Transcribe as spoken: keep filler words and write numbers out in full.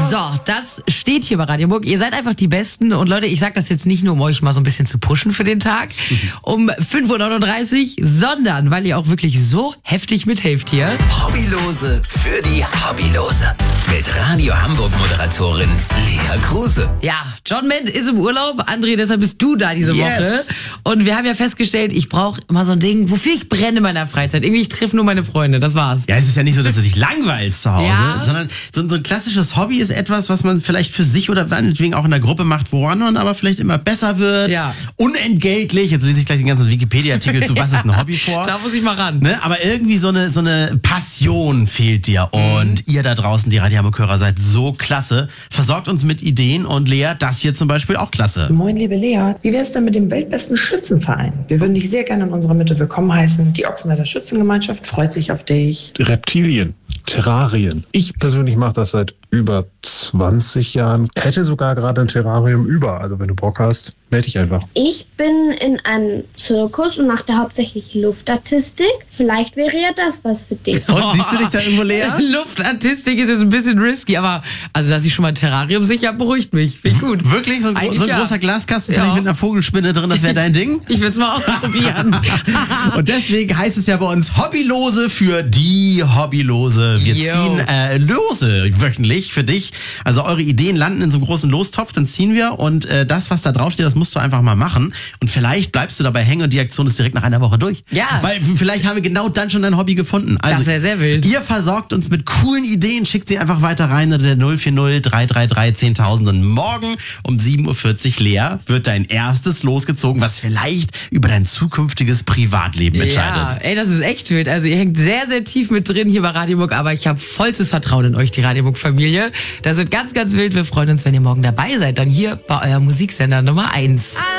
So, das steht hier bei Radio Muck. Ihr seid einfach die Besten. Und Leute, ich sag das jetzt nicht nur, um euch mal so ein bisschen zu pushen für den Tag, um fünf Uhr neununddreißig, sondern weil ihr auch wirklich so heftig mithelft hier. Hobbylose für die Hobbylose. Mit Radio Hamburg-Moderatorin Lea Kruse. Ja, John Ment ist im Urlaub. André, deshalb bist du da diese Woche. Yes. Und wir haben ja festgestellt, ich brauche mal so ein Ding, wofür ich brenne in meiner Freizeit. Irgendwie, ich treffe nur meine Freunde. Das war's. Ja, es ist ja nicht so, dass du dich langweilst zu Hause, Ja. sondern so, so ein klassisches Hobby ist etwas, was man vielleicht für sich oder meinetwegen auch in der Gruppe macht, woran man aber vielleicht immer besser wird. Ja. Unentgeltlich. Jetzt lese ich gleich den ganzen Wikipedia-Artikel zu, was ist ein Hobby vor. Da muss ich mal ran. Ne? Aber irgendwie so eine, so eine Passion fehlt dir. Und ihr da draußen, die Radio Hamburg-Hörer, seid so klasse. Versorgt uns mit Ideen. Und Lea, das hier zum Beispiel auch klasse. Moin, liebe Lea. Wie wär's denn mit dem weltbesten Schützenverein? Wir würden dich sehr gerne in unserer Mitte willkommen heißen. Die Ochsenwälder Schützengemeinschaft freut sich auf dich. Reptilien, Terrarien. Ich persönlich mache das seit über zwanzig Jahren. Hätte sogar gerade ein Terrarium über. Also wenn du Bock hast, melde dich einfach. Ich bin in einem Zirkus und mache da hauptsächlich Luftartistik. Vielleicht wäre ja das was für dich. Und siehst du dich da irgendwo, Lea? Luftartistik ist jetzt ein bisschen risky, aber also, dass ich schon mal ein Terrarium sicher habe, beruhigt mich. Finde ich gut. Wirklich? So ein, gro Eigentlich so ein ja. großer Glaskasten, Ja. vielleicht mit einer Vogelspinne drin, das wäre dein Ding? Ich will es mal ausprobieren. Und deswegen heißt es ja bei uns Hobbylose für die Hobbylose. Wir Yo. ziehen äh, Lose wöchentlich für dich. Also eure Ideen landen in so einem großen Lostopf, dann ziehen wir und äh, das, was da draufsteht, das musst du einfach mal machen. Und vielleicht bleibst du dabei hängen und die Aktion ist direkt nach einer Woche durch. Ja. Weil vielleicht haben wir genau dann schon dein Hobby gefunden. Also, Das wäre sehr wild. Ihr versorgt uns mit coolen Ideen, schickt sie einfach weiter rein unter der null vier null drei drei drei zehntausend und morgen um sieben Uhr vierzig, Lea, wird dein erstes losgezogen, was vielleicht über dein zukünftiges Privatleben entscheidet. Ja, ey, das ist echt wild. Also ihr hängt sehr, sehr tief mit drin hier bei Radio Muck, aber ich habe vollstes Vertrauen in euch, die Radio Muck-Familie. Das wird ganz, ganz wild. Wir freuen uns, wenn ihr morgen dabei seid. Dann hier bei eurem Musiksender Nummer eins.